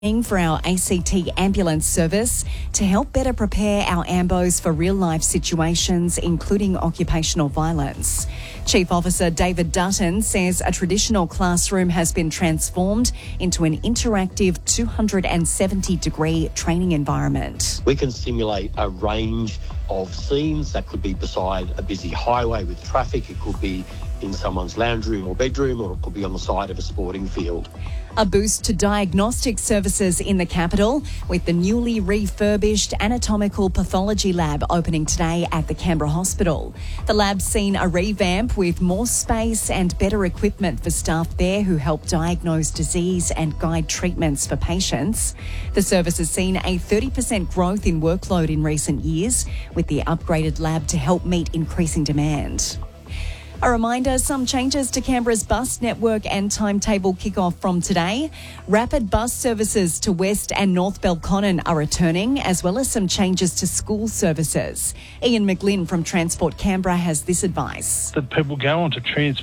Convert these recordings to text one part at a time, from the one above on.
For our ACT ambulance service to help better prepare our AMBOs for real-life situations, including occupational violence. Chief Officer David Dutton says a traditional classroom has been transformed into an interactive 270-degree training environment. We can simulate a range of scenes that could be beside a busy highway with traffic. It could be in someone's lounge room or bedroom, or it could be on the side of a sporting field. A boost to diagnostic services in the capital with the newly refurbished anatomical pathology lab opening today at the Canberra Hospital. The lab's seen a revamp with more space and better equipment for staff there who help diagnose disease and guide treatments for patients. The service has seen a 30% growth in workload in recent years with the upgraded lab to help meet increasing demand. A reminder, some changes to Canberra's bus network and timetable kick off from today. Rapid bus services to West and North Belconnen are returning, as well as some changes to school services. Ian McGlynn from Transport Canberra has this advice. That people go onto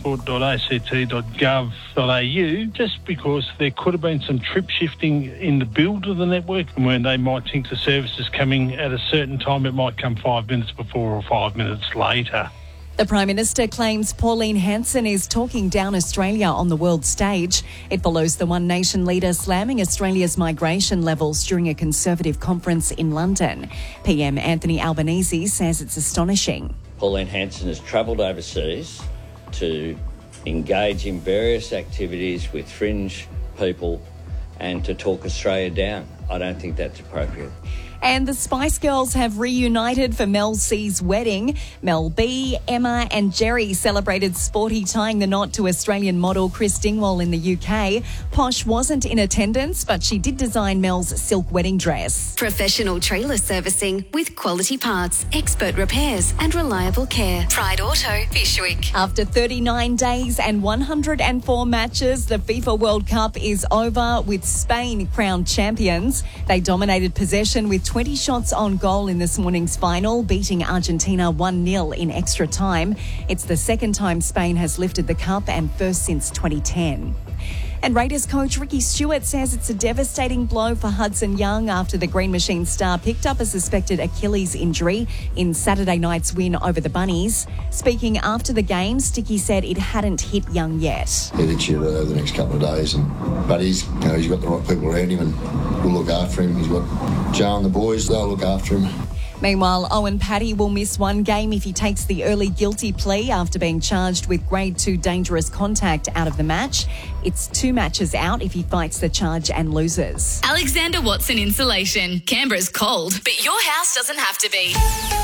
transport.act.gov.au just because there could have been some trip shifting in the build of the network, and when they might think the service is coming at a certain time, it might come 5 minutes before or 5 minutes later. The Prime Minister claims Pauline Hanson is talking down Australia on the world stage. It follows the One Nation leader slamming Australia's migration levels during a Conservative conference in London. PM Anthony Albanese says it's astonishing. Pauline Hanson has travelled overseas to engage in various activities with fringe people and to talk Australia down. I don't think that's appropriate. And the Spice Girls have reunited for Mel C's wedding. Mel B, Emma and Jerry celebrated sporty tying the knot to Australian model Chris Dingwall in the UK. Posh wasn't in attendance, but she did design Mel's silk wedding dress. Professional trailer servicing with quality parts, expert repairs and reliable care. Pride Auto, Fishwick. After 39 days and 104 matches, the FIFA World Cup is over with Spain crowned champions. They dominated possession with 20 shots on goal in this morning's final, beating Argentina 1-0 in extra time. It's the second time Spain has lifted the cup and first since 2010. And Raiders coach Ricky Stewart says it's a devastating blow for Hudson Young after the Green Machine star picked up a suspected Achilles injury in Saturday night's win over the Bunnies. Speaking after the game, Sticky said it hadn't hit Young yet. He'll hit you over the next couple of days, but he's got the right people around him and we'll look after him. He's got Joe and the boys, they'll look after him. Meanwhile, Owen Paddy will miss one game if he takes the early guilty plea after being charged with grade 2 dangerous contact out of the match. It's 2 matches out if he fights the charge and loses. Alexander Watson Insulation. Canberra's cold, but your house doesn't have to be.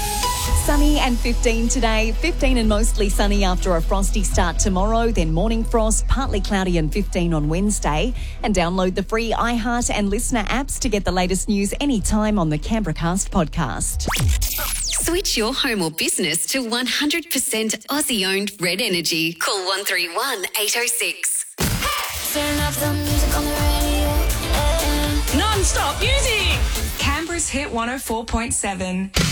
Sunny and 15 today, 15 and mostly sunny after a frosty start tomorrow, then morning frost, partly cloudy and 15 on Wednesday. And download the free iHeart and Listener apps to get the latest news anytime on the Canberra Cast podcast. Switch your home or business to 100% Aussie-owned Red Energy. Call 131 806. Turn up the music on the radio. Non-stop music. Canberra's Hit 104.7.